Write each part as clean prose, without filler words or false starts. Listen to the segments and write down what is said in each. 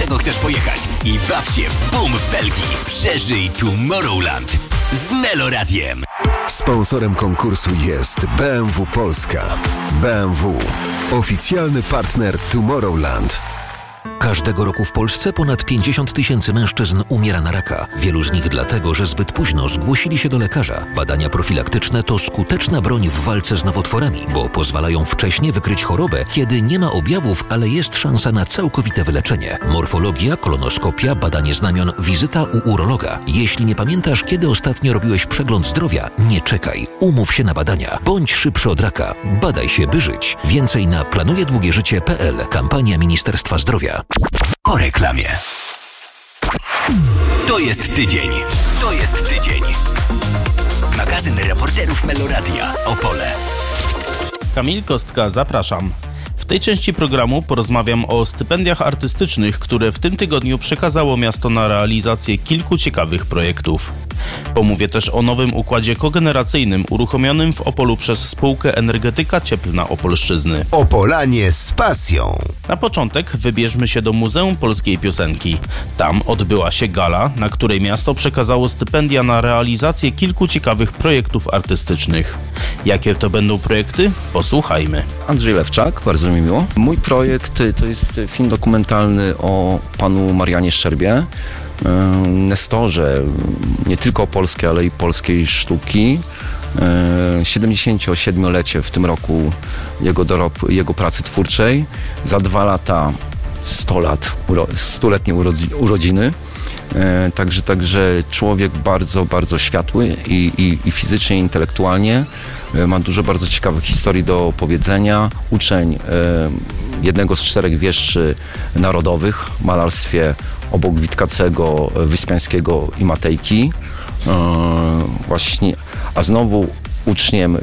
dlaczego chcesz pojechać i baw się w boom w Belgii. Przeżyj Tomorrowland z Meloradiem. Sponsorem konkursu jest BMW Polska. BMW. Oficjalny partner Tomorrowland. Każdego roku w Polsce ponad 50 000 mężczyzn umiera na raka. Wielu z nich dlatego, że zbyt późno zgłosili się do lekarza. Badania profilaktyczne to skuteczna broń w walce z nowotworami, bo pozwalają wcześnie wykryć chorobę, kiedy nie ma objawów, ale jest szansa na całkowite wyleczenie. Morfologia, kolonoskopia, badanie znamion, wizyta u urologa. Jeśli nie pamiętasz, kiedy ostatnio robiłeś przegląd zdrowia, nie czekaj. Umów się na badania. Bądź szybszy od raka. Badaj się, by żyć. Więcej na planujedługieżycie.pl. Kampania Ministerstwa Zdrowia. Po reklamie. To jest tydzień. Magazyn reporterów Meloradia. Opole. Kamil Kostka, zapraszam. W tej części programu porozmawiam o stypendiach artystycznych, które w tym tygodniu przekazało miasto na realizację kilku ciekawych projektów. Pomówię też o nowym układzie kogeneracyjnym uruchomionym w Opolu przez spółkę Energetyka Cieplna Opolszczyzny. Opolanie z pasją. Na początek wybierzmy się do Muzeum Polskiej Piosenki. Tam odbyła się gala, na której miasto przekazało stypendia na realizację kilku ciekawych projektów artystycznych. Jakie to będą projekty? Posłuchajmy. Andrzej Lewczak, bardzo mi miło. Mój projekt to jest film dokumentalny o panu Marianie Szczerbie, nestorze nie tylko polskiej, ale i polskiej sztuki. 77-lecie w tym roku jego pracy twórczej. Za 2 lata 100-letnie urodziny. Także człowiek bardzo, bardzo światły i fizycznie, i intelektualnie. Ma dużo bardzo ciekawych historii do opowiedzenia. Uczeń jednego z 4 wieszczy narodowych w malarstwie obok Witkacego, Wyspiańskiego i Matejki. Właśnie, a znowu uczniem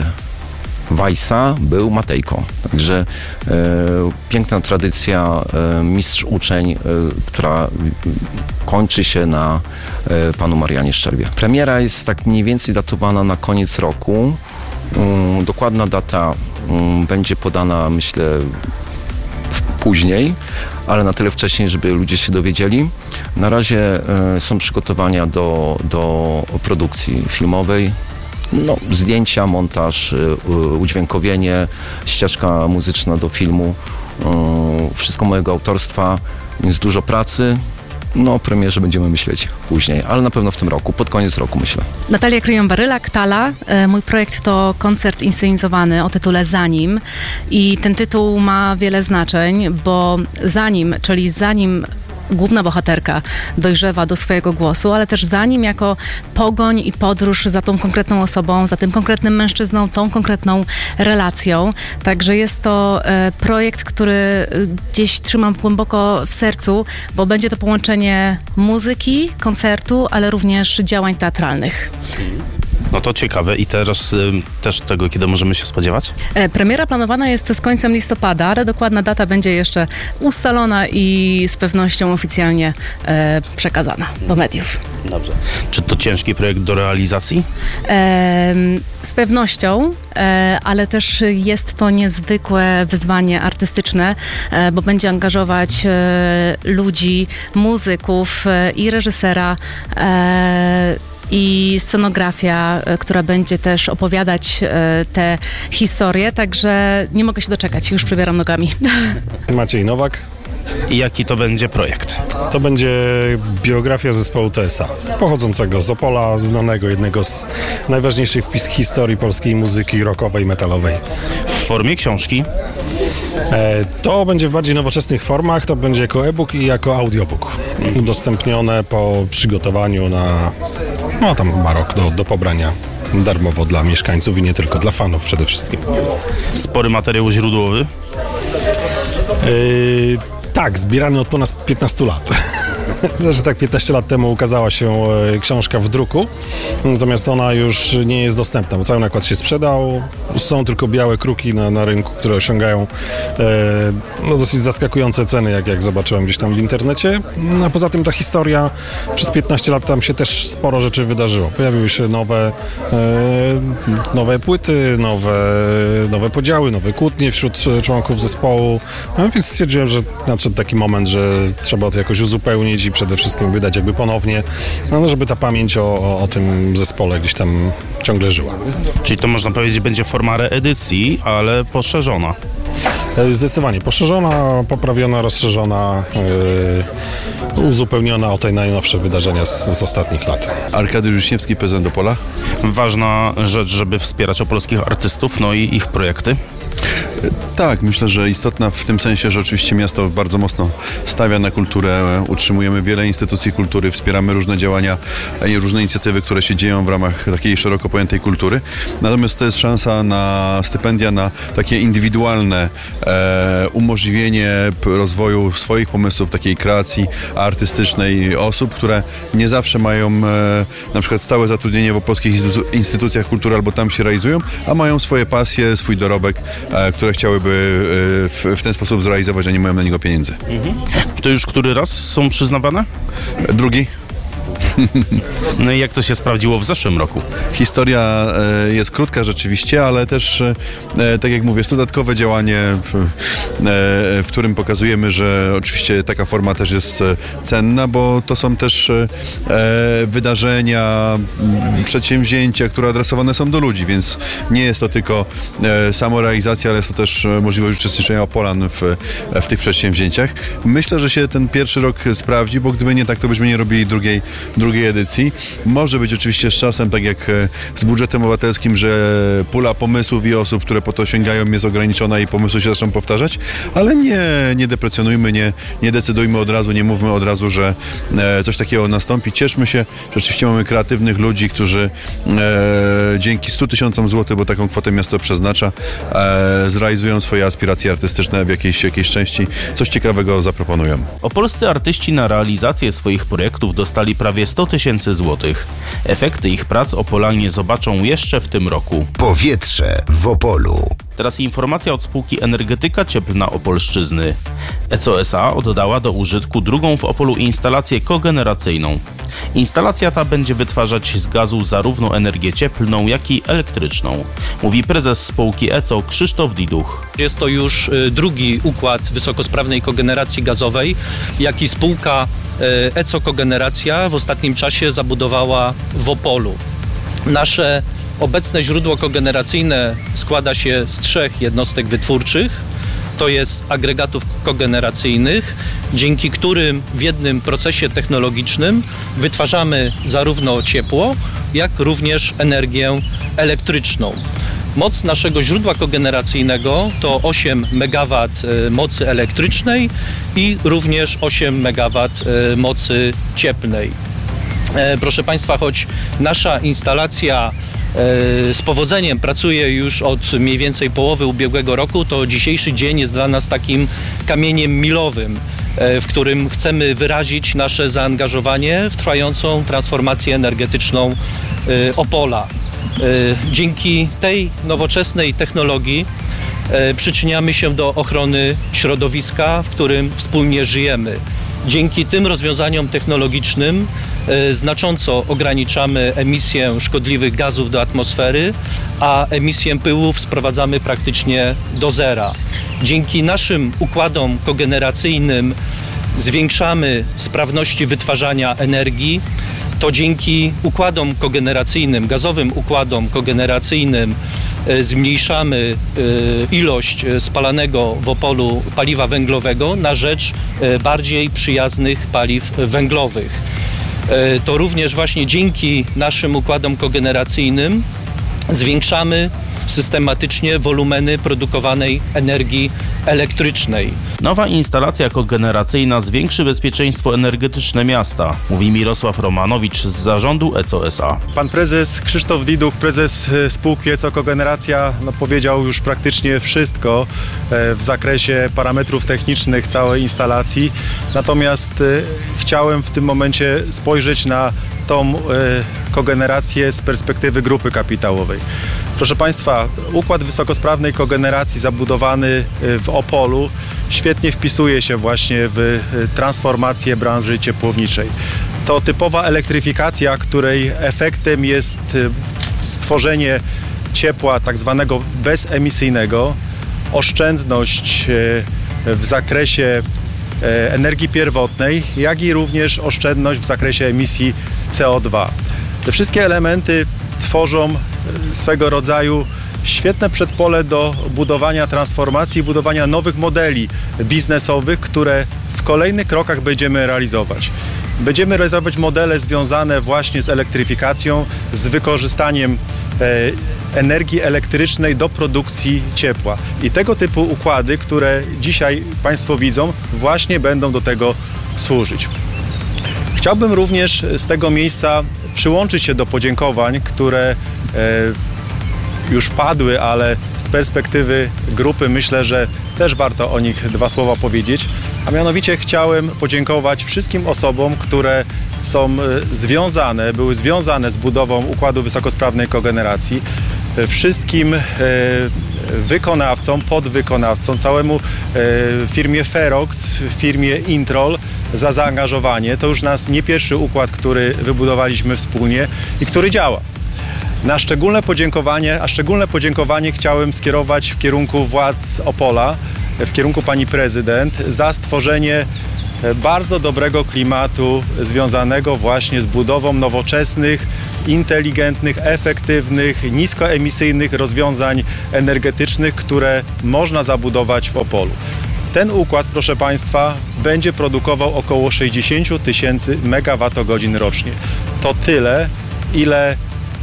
Weissa był Matejko. Także piękna tradycja mistrz-uczeń, która kończy się na panu Marianie Szczerbie. Premiera jest tak mniej więcej datowana na koniec roku. Dokładna data będzie podana, myślę, później, ale na tyle wcześniej, żeby ludzie się dowiedzieli. Na razie są przygotowania do produkcji filmowej. Zdjęcia, montaż, udźwiękowienie, ścieżka muzyczna do filmu. Wszystko mojego autorstwa, więc dużo pracy. O premierze będziemy myśleć później, ale na pewno w tym roku, pod koniec roku myślę. Natalia Kryją-Baryla, Ktala. Mój projekt to koncert inscenizowany o tytule Zanim i ten tytuł ma wiele znaczeń, bo zanim główna bohaterka dojrzewa do swojego głosu, ale też za nim jako pogoń i podróż za tą konkretną osobą, za tym konkretnym mężczyzną, tą konkretną relacją. Także jest to projekt, który gdzieś trzymam głęboko w sercu, bo będzie to połączenie muzyki, koncertu, ale również działań teatralnych. No to ciekawe. I teraz też tego, kiedy możemy się spodziewać? Premiera planowana jest z końcem listopada, ale dokładna data będzie jeszcze ustalona i z pewnością oficjalnie przekazana do mediów. Dobrze. Czy to ciężki projekt do realizacji? Z pewnością, ale też jest to niezwykłe wyzwanie artystyczne, bo będzie angażować ludzi, muzyków i reżysera, i scenografia, która będzie też opowiadać te historie, także nie mogę się doczekać, już przybieram nogami. Maciej Nowak. I jaki to będzie projekt? To będzie biografia zespołu TSA, pochodzącego z Opola, znanego, jednego z najważniejszych w historii polskiej muzyki rockowej, metalowej. W formie książki? To będzie w bardziej nowoczesnych formach, to będzie jako e-book i jako audiobook. Udostępnione po przygotowaniu na rok do pobrania darmowo dla mieszkańców i nie tylko, dla fanów przede wszystkim. Spory materiał źródłowy? Tak, zbierany od ponad 15 lat. Znaczy tak 15 lat temu ukazała się książka w druku, natomiast ona już nie jest dostępna, bo cały nakład się sprzedał. Są tylko białe kruki na rynku, które osiągają dosyć zaskakujące ceny, jak zobaczyłem gdzieś tam w internecie. A poza tym ta historia przez 15 lat tam się też sporo rzeczy wydarzyło. Pojawiły się nowe płyty, nowe podziały, nowe kłótnie wśród członków zespołu, więc stwierdziłem, że nadszedł taki moment, że trzeba to jakoś uzupełnić i przede wszystkim wydać jakby ponownie, żeby ta pamięć o tym zespole gdzieś tam ciągle żyła. Czyli to można powiedzieć będzie forma reedycji, ale poszerzona. Zdecydowanie poszerzona, poprawiona, rozszerzona, uzupełniona o te najnowsze wydarzenia z ostatnich lat. Arkadiusz Wiśniewski, prezydent Opola. Ważna rzecz, żeby wspierać opolskich artystów, no i ich projekty. Tak, myślę, że istotna w tym sensie, że oczywiście miasto bardzo mocno stawia na kulturę, utrzymujemy wiele instytucji kultury, wspieramy różne działania i różne inicjatywy, które się dzieją w ramach takiej szeroko pojętej kultury. Natomiast to jest szansa na stypendia, na takie indywidualne umożliwienie rozwoju swoich pomysłów, takiej kreacji artystycznej osób, które nie zawsze mają na przykład stałe zatrudnienie w opolskich instytucjach kultury albo tam się realizują, a mają swoje pasje, swój dorobek, które chciałyby w ten sposób zrealizować, a nie mają na niego pieniędzy. To już który raz są przyznawane? Drugi. No i jak to się sprawdziło w zeszłym roku? Historia jest krótka rzeczywiście, ale też, tak jak mówię, jest dodatkowe działanie, w którym pokazujemy, że oczywiście taka forma też jest cenna, bo to są też wydarzenia, przedsięwzięcia, które adresowane są do ludzi, więc nie jest to tylko samorealizacja, ale jest to też możliwość uczestniczenia Opolan w tych przedsięwzięciach. Myślę, że się ten pierwszy rok sprawdzi, bo gdyby nie tak, to byśmy nie robili drugiej edycji. Może być oczywiście z czasem, tak jak z budżetem obywatelskim, że pula pomysłów i osób, które po to sięgają, jest ograniczona i pomysły się zaczną powtarzać, ale nie deprecjonujmy, nie decydujmy od razu, nie mówmy od razu, że coś takiego nastąpi. Cieszmy się, rzeczywiście mamy kreatywnych ludzi, którzy dzięki 100 000 złotych, bo taką kwotę miasto przeznacza, zrealizują swoje aspiracje artystyczne w jakiejś części. Coś ciekawego zaproponują. Opolscy artyści na realizację swoich projektów dostali prawie 100 000 złotych. Efekty ich prac Opolanie zobaczą jeszcze w tym roku. Powietrze w Opolu. Teraz informacja od spółki Energetyka Cieplna Opolszczyzny. ECO SA oddała do użytku drugą w Opolu instalację kogeneracyjną. Instalacja ta będzie wytwarzać z gazu zarówno energię cieplną, jak i elektryczną, mówi prezes spółki ECO Krzysztof Diduch. Jest to już drugi układ wysokosprawnej kogeneracji gazowej, jaki spółka ECO Kogeneracja w ostatnim czasie zabudowała w Opolu. Nasze obecne źródło kogeneracyjne składa się z 3 jednostek wytwórczych. To jest agregatów kogeneracyjnych, dzięki którym w jednym procesie technologicznym wytwarzamy zarówno ciepło, jak również energię elektryczną. Moc naszego źródła kogeneracyjnego to 8 MW mocy elektrycznej i również 8 MW mocy cieplnej. Proszę Państwa, choć nasza instalacja z powodzeniem pracuje już od mniej więcej połowy ubiegłego roku, to dzisiejszy dzień jest dla nas takim kamieniem milowym, w którym chcemy wyrazić nasze zaangażowanie w trwającą transformację energetyczną Opola. Dzięki tej nowoczesnej technologii przyczyniamy się do ochrony środowiska, w którym wspólnie żyjemy. Dzięki tym rozwiązaniom technologicznym znacząco ograniczamy emisję szkodliwych gazów do atmosfery, a emisję pyłów sprowadzamy praktycznie do zera. Dzięki naszym układom kogeneracyjnym zwiększamy sprawności wytwarzania energii. To dzięki układom kogeneracyjnym, gazowym układom kogeneracyjnym zmniejszamy ilość spalanego w Opolu paliwa węglowego na rzecz bardziej przyjaznych paliw węglowych. To również właśnie dzięki naszym układom kogeneracyjnym zwiększamy systematycznie wolumeny produkowanej energii elektrycznej. Nowa instalacja kogeneracyjna zwiększy bezpieczeństwo energetyczne miasta, mówi Mirosław Romanowicz z zarządu ECO SA. Pan prezes Krzysztof Diduch, prezes spółki ECO Kogeneracja, powiedział już praktycznie wszystko w zakresie parametrów technicznych całej instalacji. Natomiast chciałem w tym momencie spojrzeć na tą kogenerację z perspektywy grupy kapitałowej. Proszę Państwa, układ wysokosprawnej kogeneracji zabudowany w Opolu świetnie wpisuje się właśnie w transformację branży ciepłowniczej. To typowa elektryfikacja, której efektem jest stworzenie ciepła tak zwanego bezemisyjnego, oszczędność w zakresie energii pierwotnej, jak i również oszczędność w zakresie emisji CO2. Te wszystkie elementy tworzą swego rodzaju świetne przedpole do budowania transformacji, budowania nowych modeli biznesowych, które w kolejnych krokach będziemy realizować. Będziemy realizować modele związane właśnie z elektryfikacją, z wykorzystaniem energii elektrycznej do produkcji ciepła. I tego typu układy, które dzisiaj Państwo widzą, właśnie będą do tego służyć. Chciałbym również z tego miejsca przyłączyć się do podziękowań, które już padły, ale z perspektywy grupy myślę, że też warto o nich dwa słowa powiedzieć. A mianowicie chciałem podziękować wszystkim osobom, które są były związane z budową układu wysokosprawnej kogeneracji, wszystkim wykonawcom, podwykonawcom, całemu firmie Ferox, firmie Introl za zaangażowanie. To już nas nie pierwszy układ, który wybudowaliśmy wspólnie i który działa. Szczególne podziękowanie chciałem skierować w kierunku władz Opola, w kierunku pani prezydent za stworzenie bardzo dobrego klimatu związanego właśnie z budową nowoczesnych, inteligentnych, efektywnych, niskoemisyjnych rozwiązań energetycznych, które można zabudować w Opolu. Ten układ, proszę Państwa, będzie produkował około 60 000 MWh rocznie. To tyle, ile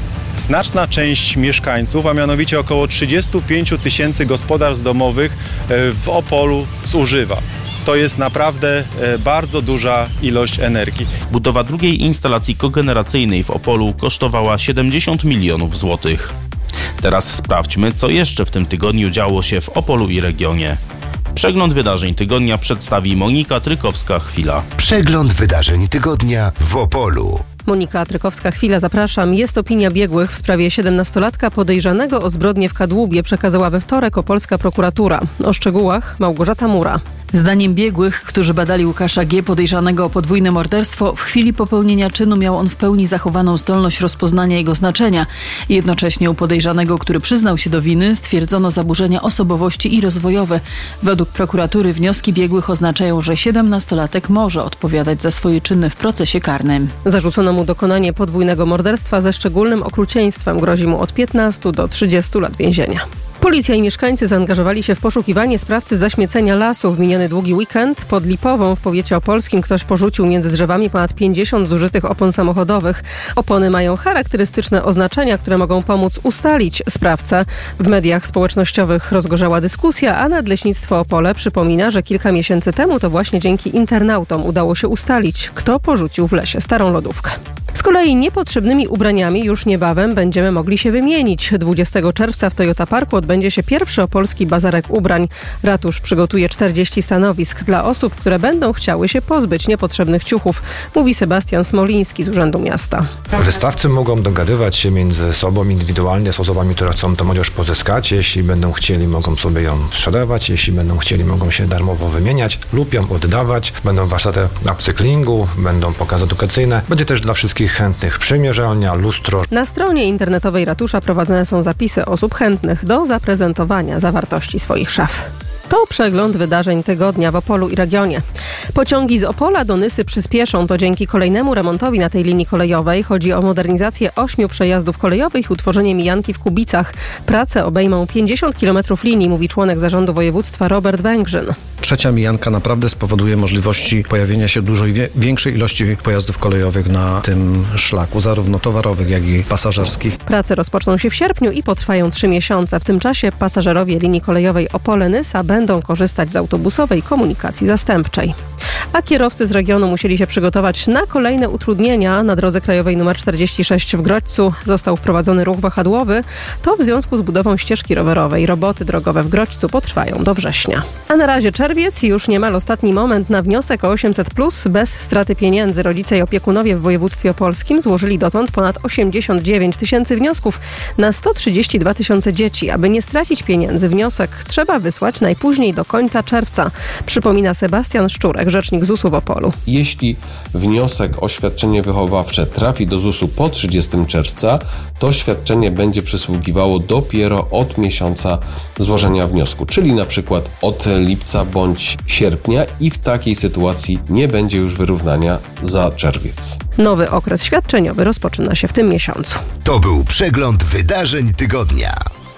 znaczna część mieszkańców, a mianowicie około 35 000 gospodarstw domowych w Opolu zużywa. To jest naprawdę bardzo duża ilość energii. Budowa drugiej instalacji kogeneracyjnej w Opolu kosztowała 70 milionów złotych. Teraz sprawdźmy, co jeszcze w tym tygodniu działo się w Opolu i regionie. Przegląd wydarzeń tygodnia przedstawi Monika Trykowska-Chwila. Przegląd wydarzeń tygodnia w Opolu. Monika Trykowska-Chwila, zapraszam. Jest opinia biegłych w sprawie 17-latka podejrzanego o zbrodnię w Kadłubie, przekazała we wtorek opolska prokuratura. O szczegółach Małgorzata Mura. Zdaniem biegłych, którzy badali Łukasza G., podejrzanego o podwójne morderstwo, w chwili popełnienia czynu miał on w pełni zachowaną zdolność rozpoznania jego znaczenia. Jednocześnie u podejrzanego, który przyznał się do winy, stwierdzono zaburzenia osobowości i rozwojowe. Według prokuratury wnioski biegłych oznaczają, że 17-latek może odpowiadać za swoje czyny w procesie karnym. Zarzucono mu dokonanie podwójnego morderstwa ze szczególnym okrucieństwem. Grozi mu od 15 do 30 lat więzienia. Policja i mieszkańcy zaangażowali się w poszukiwanie sprawcy zaśmiecenia lasu. W miniony długi weekend pod Lipową w powiecie opolskim ktoś porzucił między drzewami ponad 50 zużytych opon samochodowych. Opony mają charakterystyczne oznaczenia, które mogą pomóc ustalić sprawcę. W mediach społecznościowych rozgorzała dyskusja, a Nadleśnictwo Opole przypomina, że kilka miesięcy temu to właśnie dzięki internautom udało się ustalić, kto porzucił w lesie starą lodówkę. Z kolei niepotrzebnymi ubraniami już niebawem będziemy mogli się wymienić. 20 czerwca w Toyota Parku odbędzie się pierwszy opolski bazarek ubrań. Ratusz przygotuje 40 stanowisk dla osób, które będą chciały się pozbyć niepotrzebnych ciuchów, mówi Sebastian Smoliński z Urzędu Miasta. Wystawcy mogą dogadywać się między sobą indywidualnie z osobami, które chcą tę młodzież pozyskać. Jeśli będą chcieli, mogą sobie ją sprzedawać. Jeśli będą chcieli, mogą się darmowo wymieniać lub ją oddawać. Będą warsztaty upcyklingu, będą pokazy edukacyjne. Będzie też dla wszystkich chętnych przymierzalnia, lustro. Na stronie internetowej ratusza prowadzone są zapisy osób chętnych do zaprezentowania zawartości swoich szaf. To przegląd wydarzeń tygodnia w Opolu i regionie. Pociągi z Opola do Nysy przyspieszą. To dzięki kolejnemu remontowi na tej linii kolejowej. Chodzi o modernizację 8 przejazdów kolejowych i utworzenie mijanki w Kubicach. Prace obejmą 50 km linii, mówi członek zarządu województwa Robert Węgrzyn. Trzecia mijanka naprawdę spowoduje możliwości pojawienia się dużo większej ilości pojazdów kolejowych na tym szlaku, zarówno towarowych, jak i pasażerskich. Prace rozpoczną się w sierpniu i potrwają 3 miesiące. W tym czasie pasażerowie linii kolejowej Opole-Nysa będą korzystać z autobusowej komunikacji zastępczej. A kierowcy z regionu musieli się przygotować na kolejne utrudnienia. Na drodze krajowej nr 46 w Grodźcu został wprowadzony ruch wahadłowy. To w związku z budową ścieżki rowerowej. Roboty drogowe w Grodźcu potrwają do września. A na razie czerwiec i już niemal ostatni moment na wniosek o 800+, bez straty pieniędzy. Rodzice i opiekunowie w województwie opolskim złożyli dotąd ponad 89 tysięcy wniosków na 132 tysiące dzieci. Aby nie stracić pieniędzy, wniosek trzeba wysłać najpóźniej do końca czerwca, przypomina Sebastian Szczurek, rzecznik ZUS-u w Opolu. Jeśli wniosek o świadczenie wychowawcze trafi do ZUS-u po 30 czerwca, to świadczenie będzie przysługiwało dopiero od miesiąca złożenia wniosku, czyli na przykład od lipca bądź sierpnia i w takiej sytuacji nie będzie już wyrównania za czerwiec. Nowy okres świadczeniowy rozpoczyna się w tym miesiącu. To był przegląd wydarzeń tygodnia.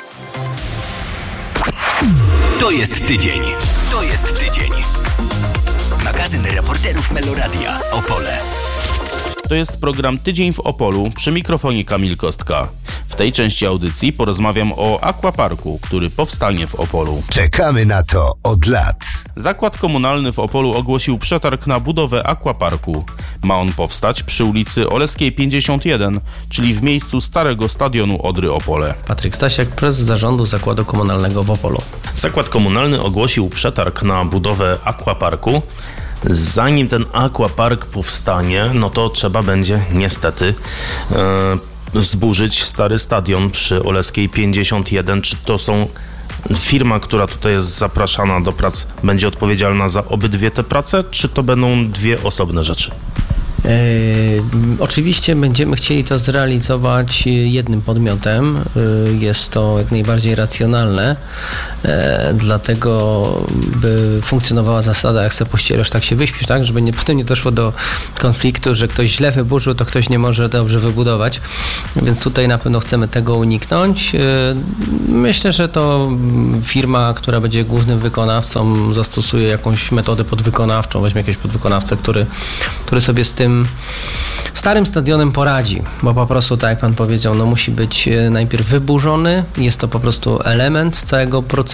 To jest tydzień. To jest tydzień. Magazyn reporterów Meloradia Opole. To jest program Tydzień w Opolu, przy mikrofonie Kamil Kostka. W tej części audycji porozmawiam o aquaparku, który powstanie w Opolu. Czekamy na to od lat. Zakład komunalny w Opolu ogłosił przetarg na budowę aquaparku. Ma on powstać przy ulicy Oleskiej 51, czyli w miejscu starego stadionu Odry Opole. Patryk Stasiak, prezes zarządu Zakładu Komunalnego w Opolu. Zakład komunalny ogłosił przetarg na budowę aquaparku. Zanim ten aquapark powstanie, no to trzeba będzie niestety zburzyć stary stadion przy Oleskiej 51. Czy to są firma, która tutaj jest zapraszana do prac, będzie odpowiedzialna za obydwie te prace, czy to będą dwie osobne rzeczy? Oczywiście będziemy chcieli to zrealizować jednym podmiotem. Jest to jak najbardziej racjonalne, dlatego by funkcjonowała zasada, jak sobie pościerasz, tak się wyśpisz, tak? Żeby potem nie doszło do konfliktu, że ktoś źle wyburzył, to ktoś nie może dobrze wybudować. Więc tutaj na pewno chcemy tego uniknąć. Myślę, że to firma, która będzie głównym wykonawcą, zastosuje jakąś metodę podwykonawczą, weźmie jakiegoś podwykonawcę, który sobie z tym starym stadionem poradzi, bo po prostu, tak jak pan powiedział, no musi być najpierw wyburzony, jest to po prostu element całego procesu.